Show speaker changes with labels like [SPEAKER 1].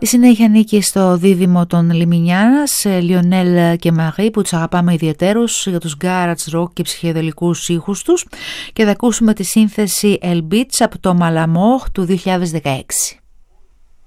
[SPEAKER 1] Η συνέχεια ανήκει στο δίδυμο των Λιμινιάνας, Λιονέλ και Μαρί, που τους αγαπάμε ιδιαιτέρως για τους garage rock και ψυχεδελικούς ήχους τους, και θα ακούσουμε τη σύνθεση El Beach από το Malamor του 2016.